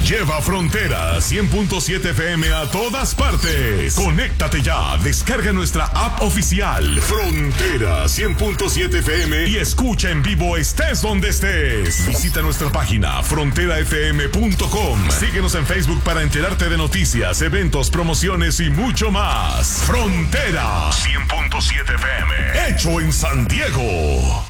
Lleva Frontera 100.7 FM a todas partes. Conéctate ya, descarga nuestra app oficial Frontera 100.7 FM y escucha en vivo estés donde estés. Visita nuestra página fronterafm.com. Síguenos en Facebook para enterarte de noticias, eventos, promociones y mucho más. Frontera 100.7 FM, hecho en San Diego.